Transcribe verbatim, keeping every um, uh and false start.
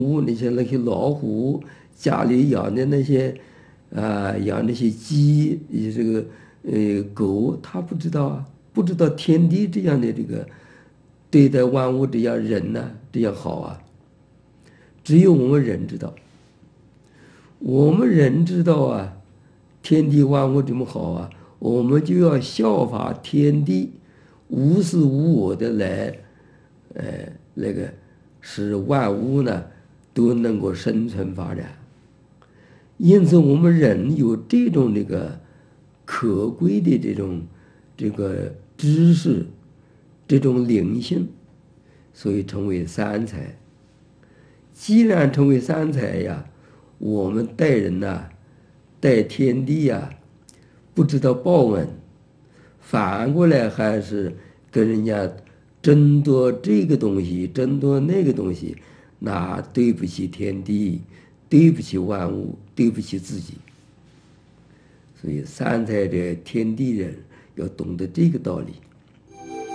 物那些那些老虎，家里养的那些啊、养那些鸡，这个呃狗，他不知道啊，不知道天地这样的这个对待万物这样人呢、这样好啊，只有我们人知道。我们人知道啊，天地万物这么好啊，我们就要效法天地，无私无我的来，呃，那个使万物呢都能够生存发展。因此，我们人有这种这个可贵的这种这个知识，这种灵性，所以称为三才。既然称为三才呀，我们待人呐、待天地呀、不知道报恩，反过来还是跟人家争夺这个东西，争夺那个东西，那对不起天地，对不起万物，对不起自己。所以三才者，天地人要懂得这个道理。